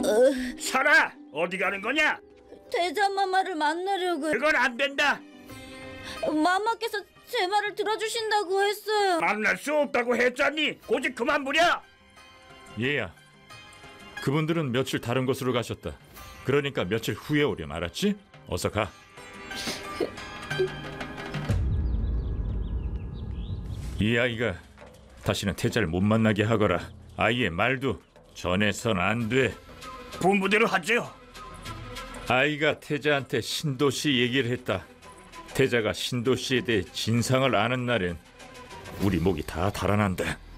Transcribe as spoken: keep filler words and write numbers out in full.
설아, 어디 가는 거냐? 태자마마를 만나려고요. 그건 안 된다. 마마께서 제 말을 들어주신다고 했어요. 만날 수 없다고 했잖니. 고집 그만 부려. 얘야, 그분들은 며칠 다른 곳으로 가셨다. 그러니까 며칠 후에 오렴, 알았지? 어서 가. 이 아이가 다시는 태자를 못 만나게 하거라. 아이의 말도 전해선 안 돼. 분부대로 하지요. 아이가 태자한테 신도씨 얘기를 했다. 태자가 신도씨에 대해 진상을 아는 날엔 우리 목이 다 달아난다.